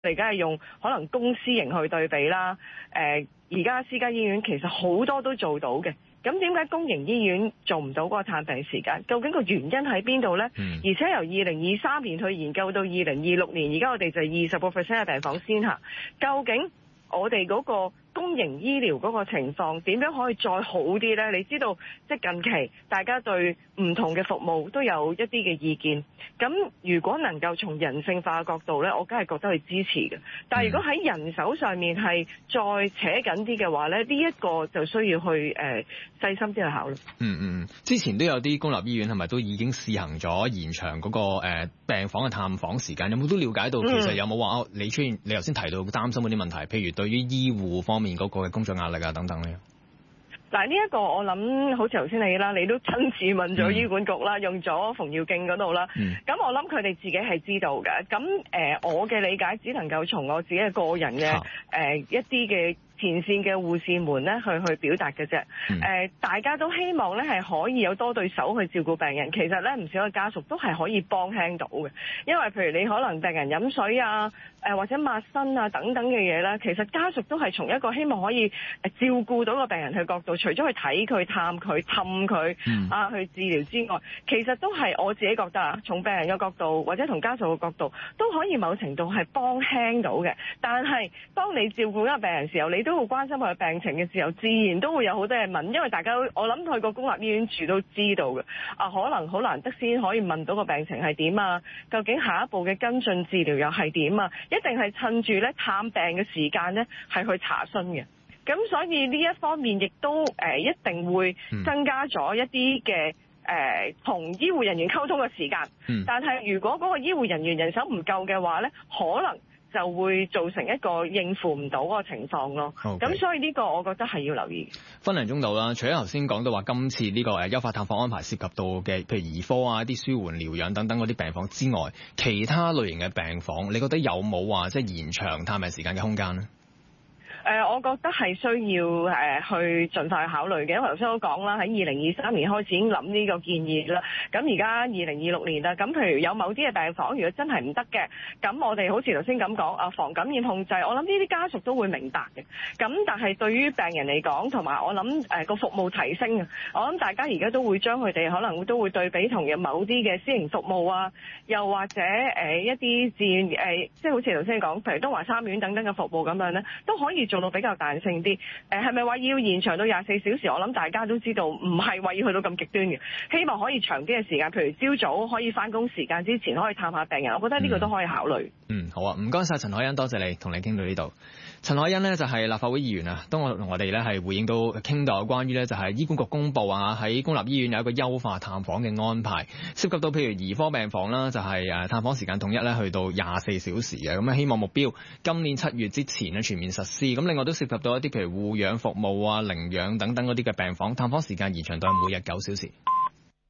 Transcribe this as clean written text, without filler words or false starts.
你梗係用可能公私營去對比啦。而家私家醫院其實好多都做到嘅，咁點解公營醫院做唔到嗰個探病時間？究竟個原因喺邊度呢？而且由2023年去研究到2026年，而家我哋就係20% 嘅病房先行。究竟我哋嗰個公營醫療嗰個情況點樣可以再好啲呢？你知道即係近期大家對唔同嘅服務都有一啲嘅意見，咁如果能夠從人性化嘅角度呢，我梗係覺得係支持嘅。但係如果喺人手上面係再扯緊啲嘅話呢，呢一個就需要去細心啲去考慮。 之前都有啲公立醫院係咪都已經試行咗延長嗰個病房嘅探訪時間？有冇都了解到其實有冇話你出現你頭先提到擔心嗰啲問題，譬如對於醫護方面嗰個嘅工作壓力啊等等呢？ 嗱，呢一個我諗好似頭先你啦，你都親自問咗醫管局啦，用咗馮耀敬嗰度啦。咁我諗佢哋自己係知道嘅。咁我嘅理解只能夠從我自己嘅個人嘅一啲嘅前線嘅護士們咧去表達嘅啫。大家都希望咧係可以有多對手去照顧病人。其實咧唔少嘅家屬都係可以幫輕到嘅，因為譬如你可能病人飲水啊，或者抹身啊等等嘅嘢咧，其實家屬都係從一個希望可以照顧到個病人嘅角度，除咗去睇佢、探佢、氹佢去治療之外，其實都係我自己覺得啊，從病人嘅角度或者同家屬嘅角度都可以某程度係幫輕到嘅。但係當你照顧一個病人時候，你都好關心佢嘅病情嘅時候，自然都會有好多嘢問，因為大家我諗去個公立醫院住都知道嘅。可能好難得先可以問到個病情係點啊，究竟下一步嘅跟進治療又係點啊，一定係趁住咧探病嘅時間咧係去查詢嘅。咁所以呢一方面亦都一定會增加咗一啲嘅同醫護人員溝通嘅時間。但係如果嗰個醫護人員人手唔夠嘅話咧，可能就會造成一個應付唔到嗰個情況咯。咁所以呢個我覺得係要留意。 分零鐘度啦，除咗頭先講到話今次呢個優化探訪安排涉及到嘅，譬如兒科啊、一啲舒緩療養等等嗰啲病房之外，其他類型嘅病房，你覺得有冇話即係延長探病時間嘅空間呢？ 我覺得係需要去盡快考慮嘅，因為頭先都講啦，喺2023年開始已經諗呢個建議啦。咁而家2026年啦，咁譬如有某啲嘅病房，如果真係唔得嘅，咁我哋好似頭先咁講防感染控制，我諗呢啲家屬都會明白嘅。咁但係對於病人嚟講，同埋我諗個服務提升啊，我諗大家而家都會將佢哋可能都會對比同嘅某啲嘅私營服務啊，又或者一啲自願即係好似頭先講，譬如東華三院等等嘅服務咁樣咧，都可以做到比較彈性啲。係咪話要延長到24小時？我諗大家都知道，唔係話要去到咁極端嘅。希望可以長啲嘅時間，譬如朝早可以返工時間之前可以探下病人，我覺得呢個都可以考慮。 好啊，唔該晒陳凱欣，多謝你同你傾到呢度。陳凱欣呢就係立法會議員啊，當我同我哋咧係回應到傾到有關於咧就係醫管局公佈啊，喺公立醫院有一個優化探訪嘅安排，涉及到譬如兒科病房啦，就係探訪時間統一咧去到24小時嘅，咁希望目標今年7月之前咧全面實施。咁另外都涉及到一啲譬如護養服務啊、領養等等嗰啲嘅病房探訪時間延長到每日9小時。